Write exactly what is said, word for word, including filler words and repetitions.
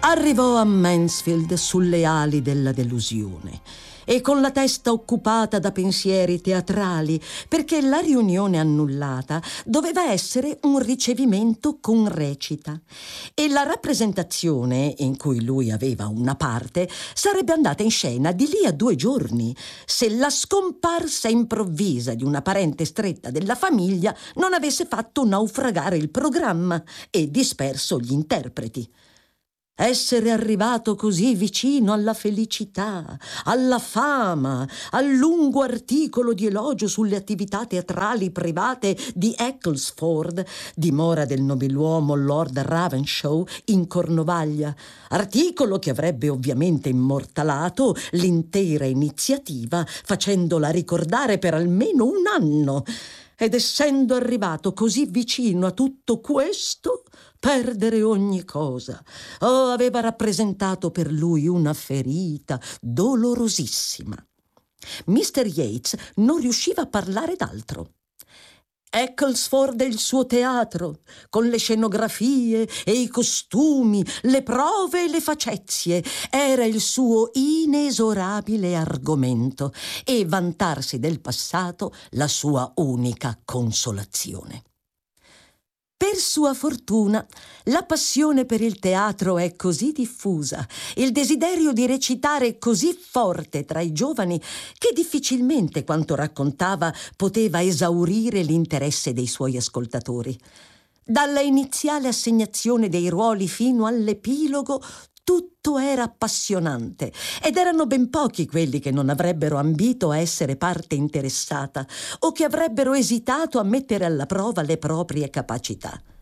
Arrivò a Mansfield sulle ali della delusione e con la testa occupata da pensieri teatrali, perché la riunione annullata doveva essere un ricevimento con recita e la rappresentazione, in cui lui aveva una parte, sarebbe andata in scena di lì a due giorni, se la scomparsa improvvisa di una parente stretta della famiglia non avesse fatto naufragare il programma e disperso gli interpreti. Essere arrivato così vicino alla felicità, alla fama, al lungo articolo di elogio sulle attività teatrali private di Ecclesford, dimora del nobiluomo Lord Ravenshaw in Cornovaglia, articolo che avrebbe ovviamente immortalato l'intera iniziativa, facendola ricordare per almeno un anno. Ed essendo arrivato così vicino a tutto questo, perdere ogni cosa. Oh, aveva rappresentato per lui una ferita dolorosissima. mister Yates non riusciva a parlare d'altro. Ecclesford è il suo teatro, con le scenografie e i costumi, le prove e le facezie, era il suo inesorabile argomento e vantarsi del passato la sua unica consolazione. Per sua fortuna, la passione per il teatro è così diffusa, il desiderio di recitare così forte tra i giovani, che difficilmente quanto raccontava poteva esaurire l'interesse dei suoi ascoltatori. Dalla iniziale assegnazione dei ruoli fino all'epilogo, tutto era appassionante ed erano ben pochi quelli che non avrebbero ambito a essere parte interessata o che avrebbero esitato a mettere alla prova le proprie capacità.